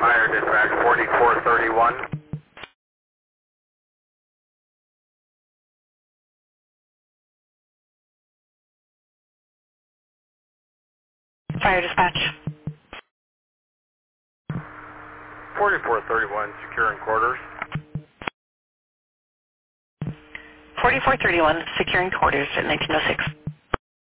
Fire dispatch 4431. Fire dispatch. 4431, securing quarters. 4431, securing quarters at 1906.